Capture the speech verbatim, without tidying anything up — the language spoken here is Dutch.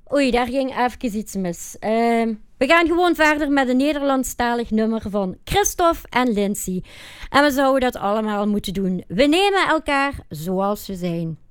Oei, daar ging even iets mis. Uh, we gaan gewoon verder met een Nederlandstalig nummer van Christophe en Lindsay. En we zouden dat allemaal moeten doen. We nemen elkaar zoals we zijn.